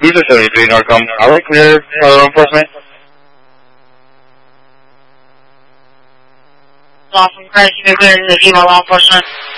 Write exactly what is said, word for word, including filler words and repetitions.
Cruiser seventy-three, Norcom. Are we clear for law enforcement? Awesome, Christ, you're clear to the female law enforcement.